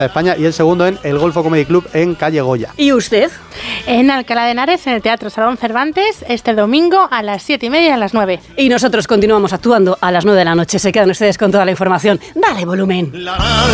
España, y el segundo en el Golfo Comedy Club en calle Goya. ¿Y usted? En Alcalá de Henares, en el Teatro Salón Cervantes, este domingo a las 7:30 y a las 9. Y nosotros continuamos actuando a las 9 de la noche. Se quedan ustedes con toda la información. Dale volumen.